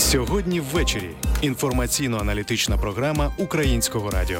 Сьогодні ввечері. Інформаційно-аналітична програма Українського радіо.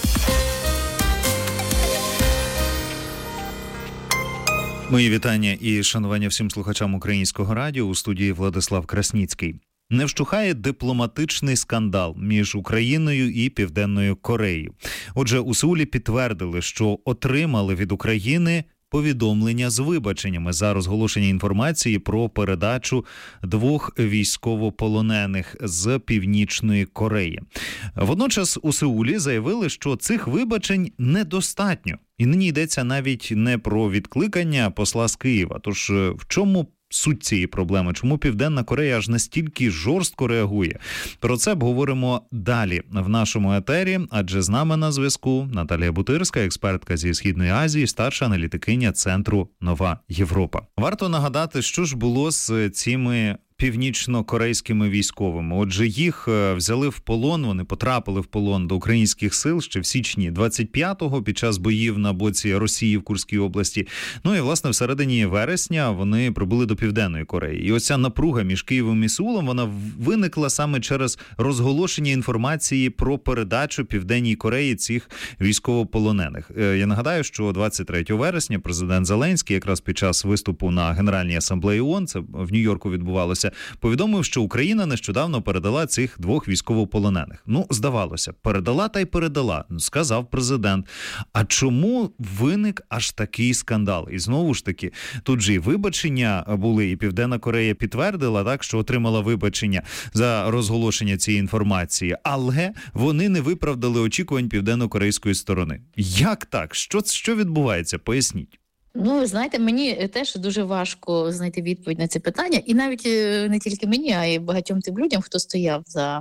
Мої вітання і шанування всім слухачам Українського радіо. У студії Владислав Красніцький. Не вщухає дипломатичний скандал між Україною і Південною Кореєю. Отже, у Сеулі підтвердили, що отримали від України повідомлення з вибаченнями за розголошення інформації про передачу 2 військовополонених з Північної Кореї. Водночас у Сеулі заявили, що цих вибачень недостатньо. І нині йдеться навіть не про відкликання посла з Києва. Тож в чому суть цієї проблеми? Чому Південна Корея аж настільки жорстко реагує? Про це обговоримо далі в нашому етері, адже з нами на зв'язку Наталія Бутирська, експертка зі Східної Азії, старша аналітикиня Центру «Нова Європа». Варто нагадати, що ж було з цими північно-корейськими військовими. Отже, їх взяли в полон, вони потрапили в полон до українських сил ще в січні 25-го під час боїв на боці Росії в Курській області. Ну і, власне, в середині вересня вони прибули до Південної Кореї. І оця напруга між Києвом і Сеулом, вона виникла саме через розголошення інформації про передачу Південній Кореї цих військовополонених. Я нагадаю, що 23 вересня президент Зеленський, якраз під час виступу на Генеральній асамблеї ООН, це в Нью-Йорку відбувалося, повідомив, що Україна нещодавно передала цих 2 військовополонених. Ну, здавалося, передала та й передала, сказав президент. А чому виник аж такий скандал? І знову ж таки, тут же і вибачення були, і Південна Корея підтвердила, так, що отримала вибачення за розголошення цієї інформації, але вони не виправдали очікувань південно-корейської сторони. Як так? Що відбувається? Поясніть. Ну, знаєте, мені теж дуже важко знайти відповідь на це питання. І навіть не тільки мені, а й багатьом тим людям, хто стояв за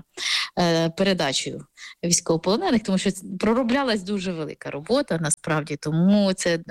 передачею військовополонених, тому що пророблялась дуже велика робота, насправді. Тому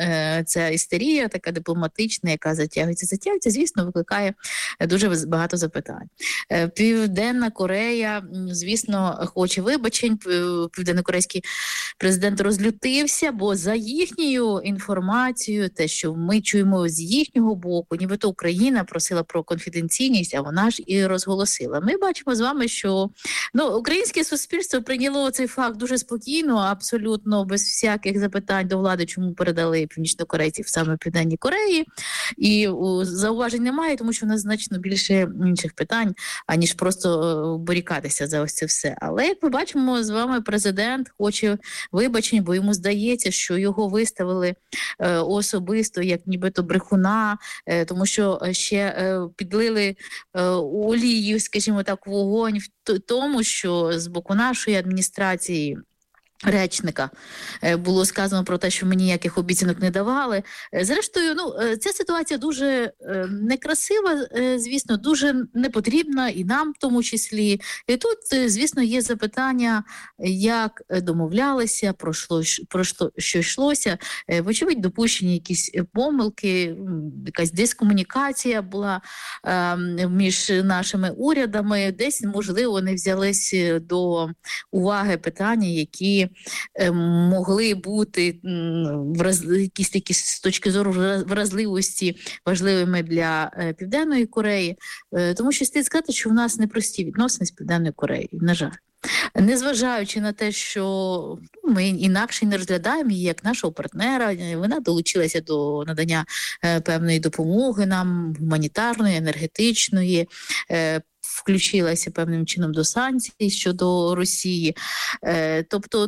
ця істерія така дипломатична, яка затягується, звісно, викликає дуже багато запитань. Південна Корея, звісно, хоче вибачень. Південно-корейський президент розлютився, бо за їхньою інформацією, те, що ми чуємо з їхнього боку, нібито Україна просила про конфіденційність, а вона ж і розголосила. Ми бачимо з вами, що українське суспільство прийняло цей факт дуже спокійно, абсолютно без всяких запитань до влади, чому передали північнокорейців саме Південній Кореї. І зауважень немає, тому що в нас значно більше інших питань, аніж просто борікатися за ось це все. Але, як ми бачимо з вами, президент хоче вибачень, бо йому здається, що його виставили особисто як нібито брехуна, тому що ще підлили олію, скажімо так, вогонь в тому, що з боку нашої адміністрації речника було сказано про те, що ми ніяких обіцянок не давали. Зрештою, ця ситуація дуже некрасива, звісно, дуже непотрібна і нам в тому числі. І тут, звісно, є запитання, як домовлялися, про що йшлося. Вочевидь, допущені якісь помилки, якась дискомунікація була між нашими урядами. Десь, можливо, не взялись до уваги питання, які могли бути якісь такі з точки зору вразливості важливими для Південної Кореї. Тому що слід сказати, що в нас непрості відносини з Південною Кореєю, на жаль. Незважаючи на те, що ми інакше не розглядаємо її як нашого партнера, вона долучилася до надання певної допомоги нам, гуманітарної, енергетичної, включилася певним чином до санкцій щодо Росії. Тобто,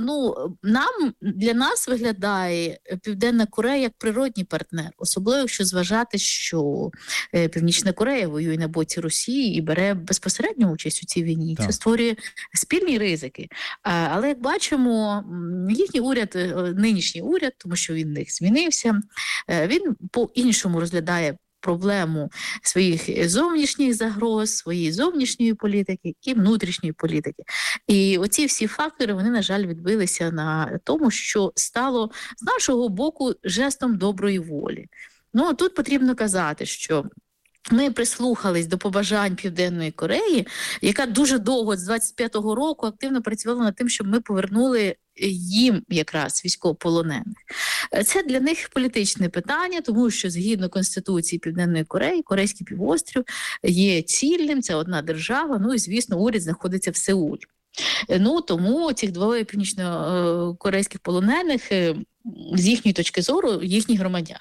для нас виглядає Південна Корея як природній партнер, особливо якщо зважати, що Північна Корея воює на боці Росії і бере безпосередню участь у цій війні. Так. Це створює спільні ризики. Але, як бачимо, їхній уряд, нинішній уряд, тому що він в них змінився, він по-іншому розглядає проблему своїх зовнішніх загроз, своєї зовнішньої політики і внутрішньої політики. І оці всі фактори, вони, на жаль, відбилися на тому, що стало з нашого боку жестом доброї волі. Тут потрібно казати, що ми прислухались до побажань Південної Кореї, яка дуже довго, з 25-го року, активно працювала над тим, щоб ми повернули їм якраз військовополонених. Це для них політичне питання, тому що згідно Конституції Південної Кореї, Корейський півострів є цільним, це одна держава, ну і, звісно, уряд знаходиться в Сеулі. Ну, тому цих двоє північно-корейських полонених, з їхньої точки зору, їхні громадяни.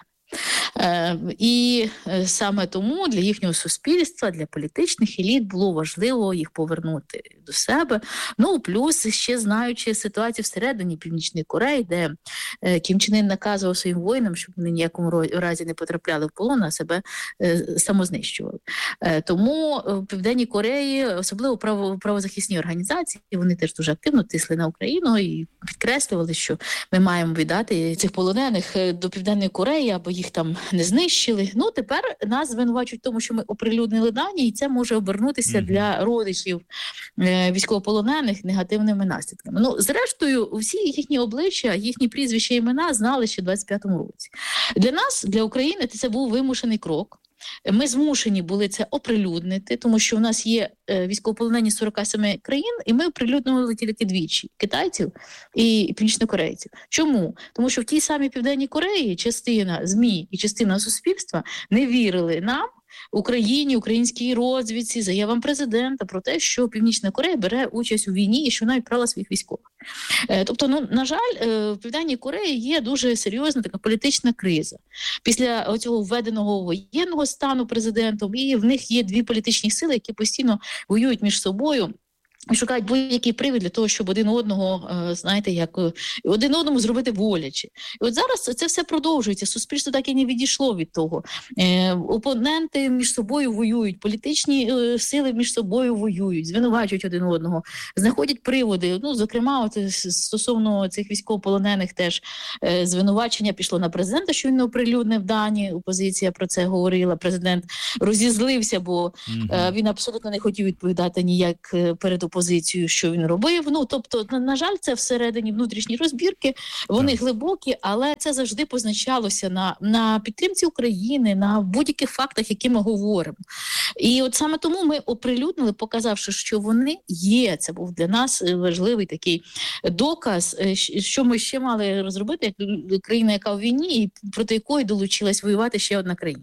І саме тому для їхнього суспільства, для політичних еліт було важливо їх повернути до себе. Ну, плюс ще знаючи ситуацію всередині Північної Кореї, де Кім Чен Ін наказував своїм воїнам, щоб вони ніякому разі не потрапляли в полон, а себе самознищували. Тому в Південній Кореї, особливо правозахисні організації, вони теж дуже активно тисли на Україну і підкреслювали, що ми маємо віддати цих полонених до Південної Кореї, або їх там не знищили. Ну, тепер нас звинувачують в тому, що ми оприлюднили дані, і це може обернутися для родичів військовополонених негативними наслідками. Ну, зрештою, всі їхні обличчя, їхні прізвища і імена знали ще в 25-му році. Для нас, для України, це був вимушений крок. Ми змушені були це оприлюднити, тому що у нас є військовополонені з 47 країн, і ми оприлюднювали тільки двічі – китайців і північнокорейців. Чому? Тому що в тій самій Південній Кореї частина ЗМІ і частина суспільства не вірили нам, Україні, українській розвідці, заявам президента про те, що Північна Корея бере участь у війні і що вона відправила своїх військових. Тобто, ну, на жаль, в Південній Кореї є дуже серйозна така політична криза. Після цього введеного воєнного стану президентом, і в них є дві політичні сили, які постійно воюють між собою. І шукають будь-який привід для того, щоб один одного, знаєте, як один одному зробити боляче. І от зараз це все продовжується. Суспільство так і не відійшло від того. Опоненти між собою воюють, політичні сили між собою воюють, звинувачують один одного, знаходять приводи. Ну, зокрема, от стосовно цих військовополонених теж звинувачення пішло на президента, що він не оприлюднив дані. Опозиція про це говорила. Президент розізлився, бо він абсолютно не хотів відповідати ніяк перед опозицію, що він робив. Ну, тобто, на жаль, це всередині внутрішні розбірки, вони глибокі, але це завжди позначалося на підтримці України, на будь-яких фактах, які ми говоримо. І от саме тому ми оприлюднили, показавши, що вони є. Це був для нас важливий такий доказ, що ми ще мали розробити, як країна, яка в війні, і проти якої долучилась воювати ще одна країна.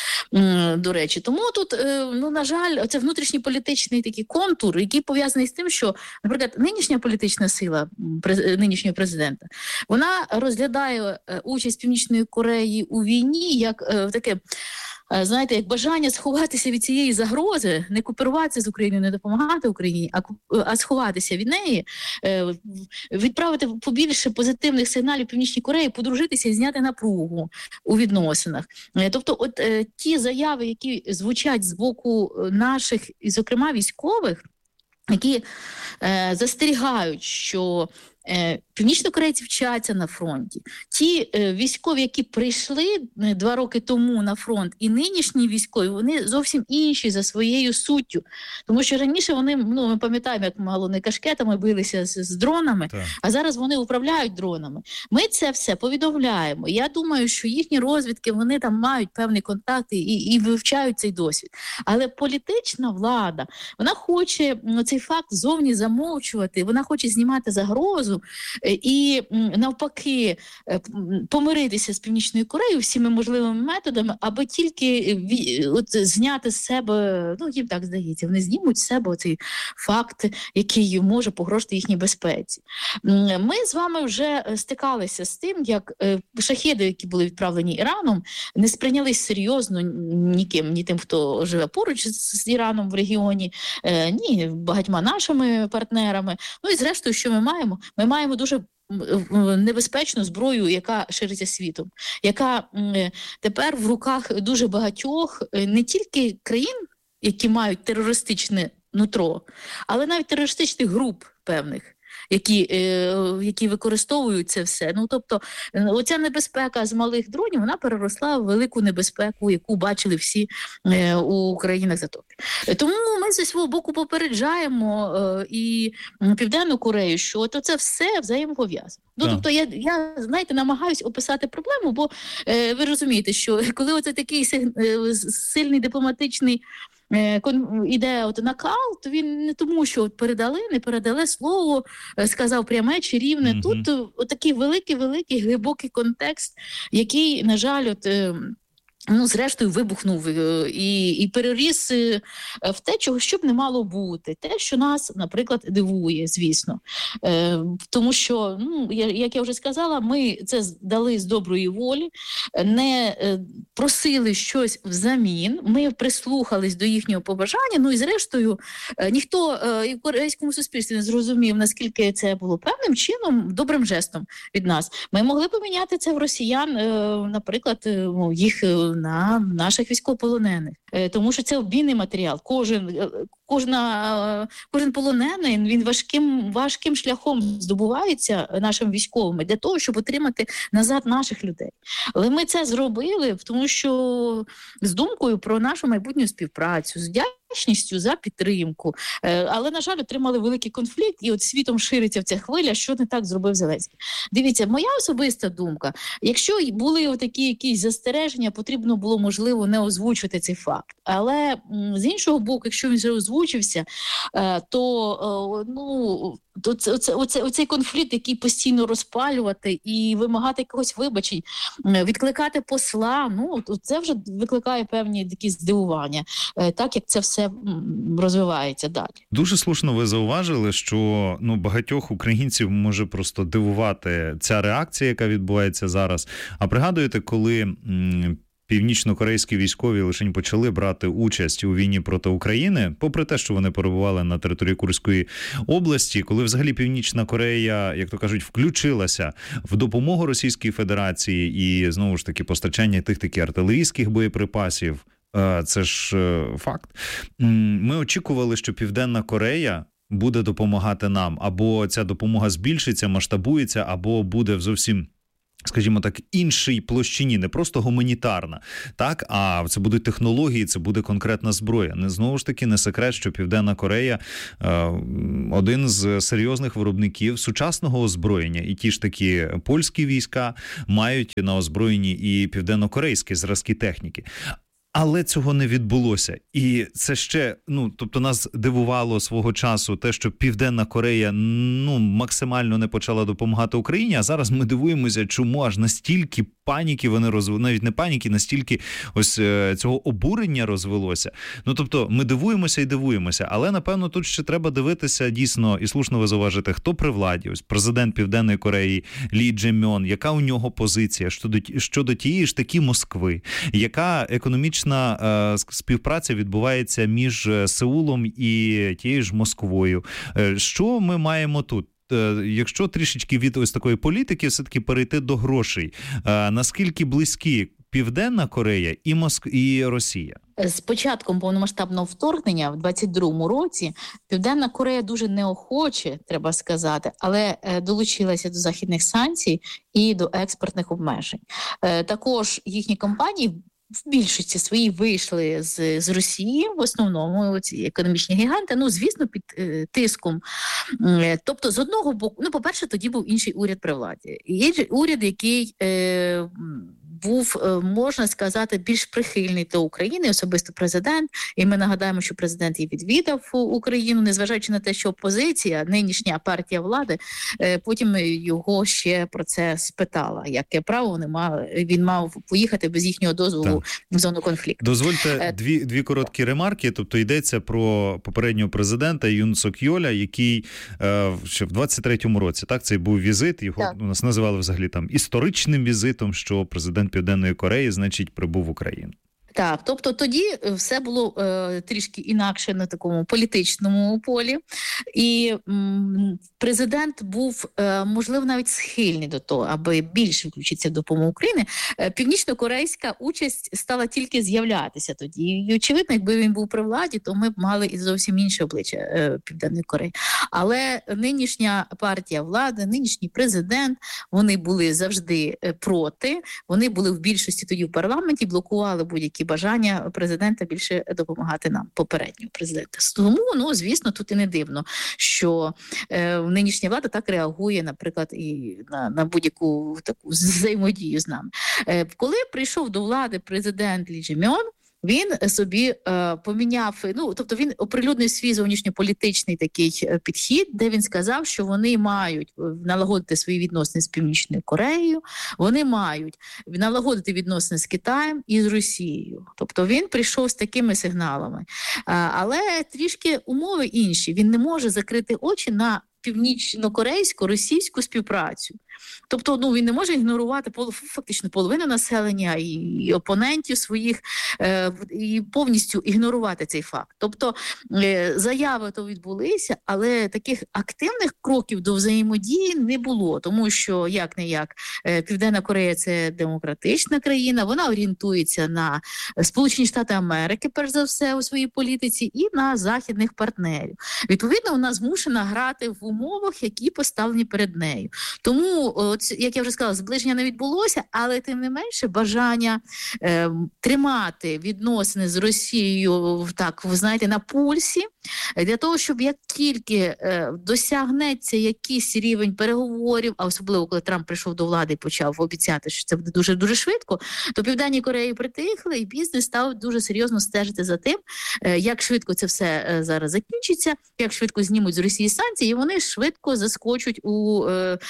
До речі, тому тут, ну, на жаль, це внутрішній політичний такий контур, який пов'язаний з тим, що, наприклад, нинішня політична сила нинішнього президента, вона розглядає участь Північної Кореї у війні як таке, знаєте, як бажання сховатися від цієї загрози, не кооперуватися з Україною, не допомагати Україні, а сховатися від неї, відправити побільше позитивних сигналів Північній Кореї, подружитися і зняти напругу у відносинах. Тобто, от ті заяви, які звучать з боку наших, і зокрема військових, які застерігають, що північнокорейці вчаться на фронті. Ті військові, які прийшли 2 роки тому на фронт, і нинішні військові, вони зовсім інші за своєю суттю. Тому що раніше вони, ну, ми пам'ятаємо, як мало не кашкетами билися з дронами, а зараз вони управляють дронами. Ми це все повідомляємо. Я думаю, що їхні розвідки, вони там мають певні контакти і вивчають цей досвід. Але політична влада, вона хоче цей факт зовні замовчувати, вона хоче знімати загрозу, і навпаки помиритися з Північною Кореєю всіми можливими методами, аби тільки зняти з себе, ну, їм так здається, вони знімуть з себе цей факт, який може погрожувати їхній безпеці. Ми з вами вже стикалися з тим, як шахеди, які були відправлені Іраном, не сприйнялись серйозно ніким, ні тим, хто живе поруч з Іраном в регіоні, ні багатьма нашими партнерами. Ну і зрештою, що ми маємо? Ми маємо дуже небезпечну зброю, яка шириться світом, яка тепер в руках дуже багатьох не тільки країн, які мають терористичне нутро, але навіть терористичних груп певних, які використовують це все. Ну, тобто, оця небезпека з малих дронів, вона переросла в велику небезпеку, яку бачили всі у країнах Затоки. Тому ми зі свого боку попереджаємо і Південну Корею, що то це все взаємопов'язано. Ну, тобто, я, знаєте, намагаюсь описати проблему, бо ви розумієте, що коли оце такий сильний дипломатичний іде накал, то він не тому, що не передали слово, сказав пряме чи рівне. Тут такий великий, глибокий контекст, який, на жаль, зрештою вибухнув і переріс в те, чого щоб не мало бути. Те, що нас, наприклад, дивує, звісно. Тому що, як я вже сказала, ми це дали з доброї волі, не просили щось взамін, ми прислухались до їхнього побажання, і зрештою ніхто і в корейському суспільстві не зрозумів, наскільки це було певним чином, добрим жестом від нас. Ми могли поміняти це в росіян, наприклад, їх на наших військовополонених. Тому що це обмінний матеріал. Кожен полонений, він важким шляхом здобувається нашим військовими для того, щоб отримати назад наших людей. Але ми це зробили, тому що з думкою про нашу майбутню співпрацю, з вдячністю за підтримку. Але, на жаль, отримали великий конфлікт, і от світом шириться ця хвиля, що не так зробив Зеленський. Дивіться, моя особиста думка, якщо були отакі якісь застереження, потрібно було, можливо, не озвучувати цей факт. Але, з іншого боку, якщо він вже озвучився, то оцей конфлікт, який постійно розпалювати і вимагати якогось вибачень, відкликати посла, це вже викликає певні такі здивування, так як це все розвивається далі. Дуже слушно ви зауважили, що багатьох українців може просто дивувати ця реакція, яка відбувається зараз. А пригадуєте, коли північно-корейські військові лише почали брати участь у війні проти України, попри те, що вони перебували на території Курської області, коли взагалі Північна Корея, як то кажуть, включилася в допомогу Російській Федерації і, знову ж таки, постачання тих артилерійських боєприпасів, це ж факт. Ми очікували, що Південна Корея буде допомагати нам, або ця допомога збільшиться, масштабується, або буде в зовсім, скажімо так, іншій площині, не просто гуманітарна, так, а це будуть технології, це буде конкретна зброя. Знову ж таки, не секрет, що Південна Корея один з серйозних виробників сучасного озброєння, і ті ж такі польські війська мають на озброєнні і південно-корейські зразки техніки. Але цього не відбулося. І це ще, тобто нас дивувало свого часу те, що Південна Корея, максимально не почала допомагати Україні, а зараз ми дивуємося, чому аж настільки паніки вони навіть не паніки, настільки ось цього обурення розвелося. Тобто ми дивуємося, але, напевно, тут ще треба дивитися дійсно, і слушно ви зауважите, хто при владі. Ось президент Південної Кореї Лі Дже-мьон, яка у нього позиція щодо тієї ж таки Москви, яка економічна співпраця відбувається між Сеулом і тією ж Москвою. Що ми маємо тут? Якщо трішечки від ось такої політики все-таки перейти до грошей, наскільки близькі Південна Корея і Росія? З початком повномасштабного вторгнення в 22-му році Південна Корея дуже неохоче, треба сказати, але долучилася до західних санкцій і до експортних обмежень. Також їхні компанії в більшості своїй вийшли з Росії, в основному ці економічні гіганти, звісно, під тиском. Тобто, з одного боку, по-перше, тоді був інший уряд при владі. Уряд, який був, можна сказати, більш прихильний до України, особисто президент. І ми нагадаємо, що президент і відвідав Україну, незважаючи на те, що опозиція, нинішня партія влади, потім його ще про це спитала. Яке право він мав поїхати без їхнього дозволу в зону конфликту. Дозвольте дві короткі ремарки. Тобто йдеться про попереднього президента Юн Сок Йоля, який ще в 23-му році, так, цей був візит, його у нас називали взагалі там історичним візитом, що президент Південної Кореї, значить, прибув в Україну. Так, тобто тоді все було трішки інакше на такому політичному полі. І президент був, можливо, навіть схильний до того, аби більше включитися в допомогу України. Північно-корейська участь стала тільки з'являтися тоді. І, очевидно, якби він був при владі, то ми б мали і зовсім інше обличчя Південної Кореї. Але нинішня партія влади, нинішній президент, вони були завжди проти. Вони були в більшості тоді в парламенті, блокували будь-які бажання президента більше допомагати нам, попереднього президента. Тому, звісно, тут і не дивно, що нинішня влада так реагує, наприклад, і на будь-яку таку взаємодію з нами. Коли прийшов до влади президент Лі Дже-мьон, він собі поміняв, тобто він оприлюднив свій зовнішньополітичний такий підхід, де він сказав, що вони мають налагодити свої відносини з Північною Кореєю, вони мають налагодити відносини з Китаєм і з Росією. Тобто він прийшов з такими сигналами. Але трішки умови інші. Він не може закрити очі на північно-корейсько-російську співпрацю. Тобто, він не може ігнорувати фактично половину населення і опонентів своїх, і повністю ігнорувати цей факт. Тобто, заяви то відбулися, але таких активних кроків до взаємодії не було, тому що, як-не-як, Південна Корея – це демократична країна, вона орієнтується на Сполучені Штати Америки, перш за все, у своїй політиці, і на західних партнерів. Відповідно, вона змушена грати в умовах, які поставлені перед нею. Тому, як я вже сказала, зближення не відбулося, але тим не менше бажання тримати відносини з Росією, так, ви знаєте, на пульсі, для того, щоб як тільки досягнеться якийсь рівень переговорів, а особливо коли Трамп прийшов до влади і почав обіцяти, що це буде дуже-дуже швидко, то Південній Кореї притихли, і бізнес став дуже серйозно стежити за тим, як швидко це все зараз закінчиться, як швидко знімуть з Росії санкції, і вони швидко заскочуть у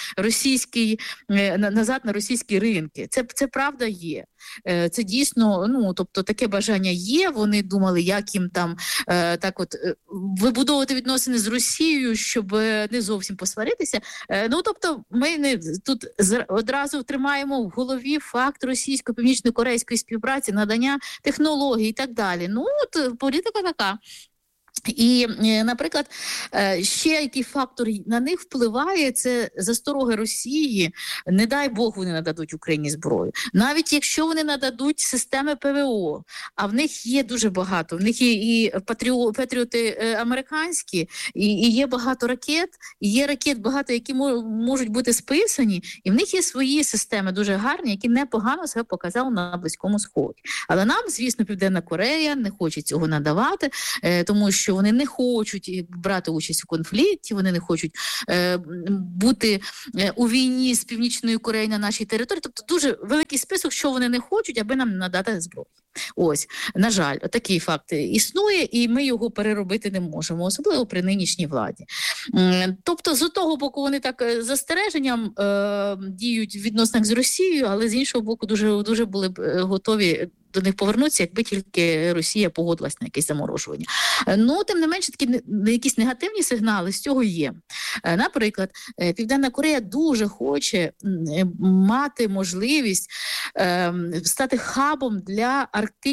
назад на російські ринки. Це правда є. Це дійсно, тобто таке бажання є. Вони думали, як їм там вибудовувати відносини з Росією, щоб не зовсім посваритися. Тобто ми тут одразу тримаємо в голові факт російсько-північно-корейської співпраці, надання технологій і так далі. Політика така. І, наприклад, ще який фактор на них впливає, це застороги Росії. Не дай Бог вони нададуть Україні зброю. Навіть якщо вони нададуть системи ПВО, а в них є дуже багато. В них є і патріоти американські, і є багато ракет, і є ракет багато, які можуть бути списані, і в них є свої системи дуже гарні, які непогано себе показали на Близькому Сході. Але нам, звісно, Південна Корея не хоче цього надавати, тому що вони не хочуть брати участь у конфлікті, вони не хочуть бути у війні з Північною Кореєю на нашій території. Тобто дуже великий список, що вони не хочуть, аби нам надати зброю. Ось, на жаль, такий факт існує, і ми його переробити не можемо, особливо при нинішній владі. Тобто, з одного боку, вони так застереженням діють в відносинах з Росією, але з іншого боку, дуже були б готові до них повернутися, якби тільки Росія погодилась на якесь заморожування. Тим не менше, такі якісь негативні сигнали з цього є. Наприклад, Південна Корея дуже хоче мати можливість стати хабом для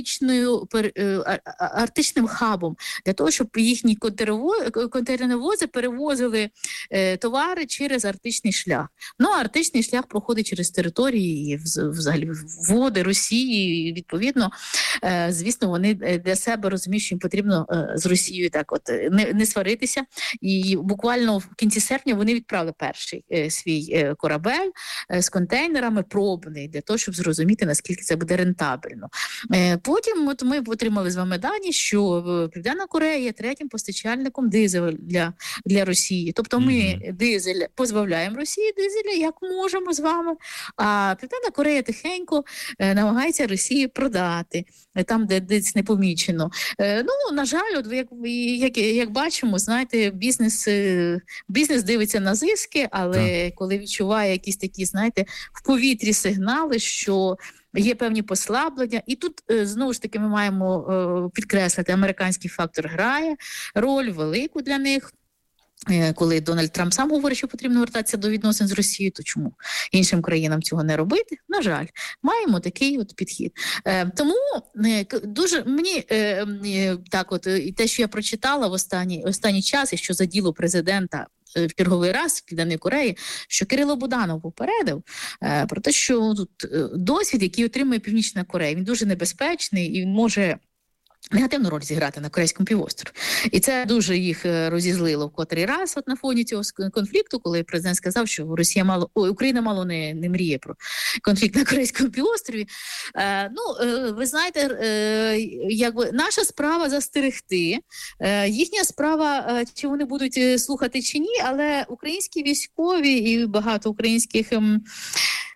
арктичним хабом, для того, щоб їхні контейнеровози перевозили товари через арктичний шлях. Арктичний шлях проходить через території і взагалі води Росії, і відповідно, звісно, вони для себе розуміють, що їм потрібно з Росією не сваритися. І буквально в кінці серпня вони відправили перший свій корабель з контейнерами пробний, для того, щоб зрозуміти, наскільки це буде рентабельно. Потім ми отримали з вами дані, що Південна Корея є третім постачальником дизелю для Росії. Тобто ми дизель позбавляємо Росії дизеля, як можемо з вами, а Південна Корея тихенько намагається Росії продати там, де десь не помічено. На жаль, як бачимо, знаєте, бізнес дивиться на зиски, але коли відчуває якісь такі, знаєте, в повітрі сигнали, що є певні послаблення. І тут, знову ж таки, ми маємо підкреслити, американський фактор грає роль велику для них. Коли Дональд Трамп сам говорить, що потрібно вертатися до відносин з Росією, то чому іншим країнам цього не робити? На жаль, маємо такий підхід. Тому дуже мені і те, що я прочитала в останній час, і що за діло президента в черговий раз в Південній Кореї, що Кирило Буданов попередив про те, що тут досвід, який отримує Північна Корея, він дуже небезпечний і він може негативну роль зіграти на Корейському півострові. І це дуже їх розізлило в котрий раз на фоні цього конфлікту, коли президент сказав, що Україна мало не мріє про конфлікт на Корейському півострові. Ви знаєте, наша справа застерегти, їхня справа, чи вони будуть слухати чи ні, але українські військові і багато українських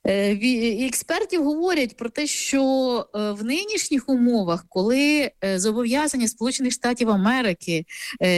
І експертів говорять про те, що в нинішніх умовах, коли зобов'язання Сполучених Штатів Америки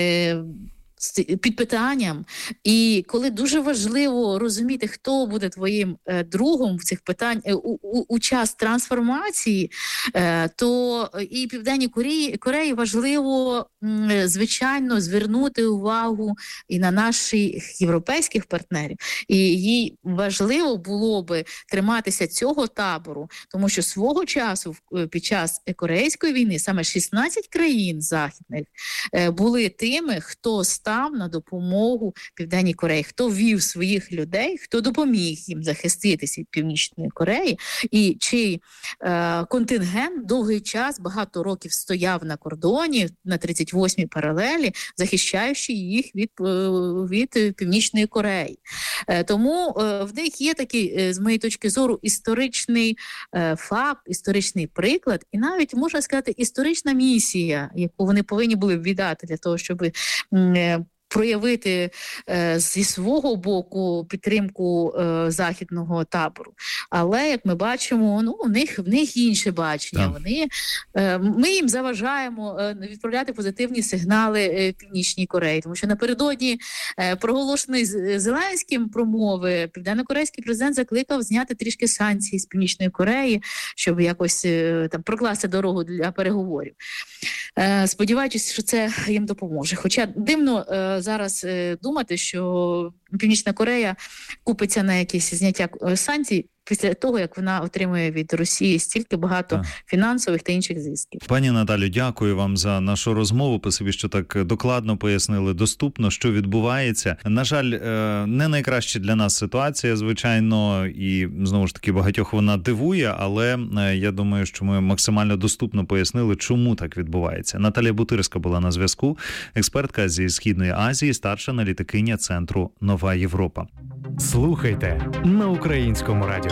під питанням, і коли дуже важливо розуміти, хто буде твоїм другом в цих питань у час трансформації, то і Південній Кореї важливо, звичайно, звернути увагу і на наших європейських партнерів. І їй важливо було би триматися цього табору, тому що свого часу під час Корейської війни саме 16 країн західних були тими, хто став на допомогу Південній Кореї, хто вів своїх людей, хто допоміг їм захиститися від Північної Кореї, і чий контингент довгий час, багато років стояв на кордоні, на 38-й паралелі, захищаючи їх від Північної Кореї. Тому в них є такий, з моєї точки зору, історичний факт, історичний приклад, і навіть, можна сказати, історична місія, яку вони повинні були віддати для того, щоб проявити зі свого боку підтримку західного табору. Але, як ми бачимо, в них інше бачення. Ми їм заважаємо відправляти позитивні сигнали Північній Кореї, тому що напередодні проголошеної Зеленським промови південно-корейський президент закликав зняти трішки санкцій з Північної Кореї, щоб якось там прокласти дорогу для переговорів. Сподіваючись, що це їм допоможе. Хоча дивно зараз думати, що Північна Корея купиться на якісь зняття санкцій після того, як вона отримує від Росії стільки багато фінансових та інших зв'язків. Пані Наталю, дякую вам за нашу розмову. Спасибі, що так докладно пояснили, доступно, що відбувається. На жаль, не найкраща для нас ситуація, звичайно, і знову ж таки багатьох вона дивує, але я думаю, що ми максимально доступно пояснили, чому так відбувається. Наталія Бутирська була на зв'язку, експертка зі Східної Азії, старша аналітикиня Центру «Нова Європа». Слухайте на Українському радіо.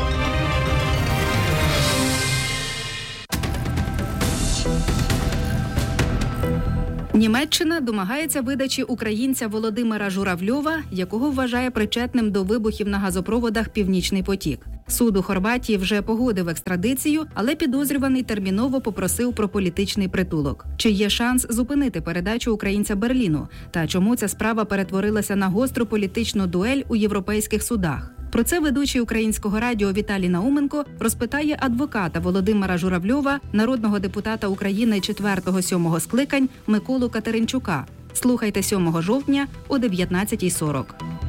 Німеччина домагається видачі українця Володимира Журавльова, якого вважає причетним до вибухів на газопроводах «Північний потік». Суд у Хорватії вже погодив екстрадицію, але підозрюваний терміново попросив про політичний притулок. Чи є шанс зупинити передачу українця Берліну? Та чому ця справа перетворилася на гостру політичну дуель у європейських судах? Про це ведучий Українського радіо Віталій Науменко розпитає адвоката Володимира Журавльова, народного депутата України 4-7 скликань Миколу Катеринчука. Слухайте 7 жовтня о 19:40.